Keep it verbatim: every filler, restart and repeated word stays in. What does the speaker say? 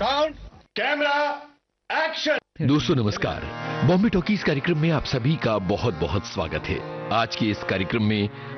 Sound camera action. दोस्तों नमस्कार, Bombay talkies कार्यक्रम में आप सभी का बहुत बहुत स्वागत है। आज के इस कार्यक्रम में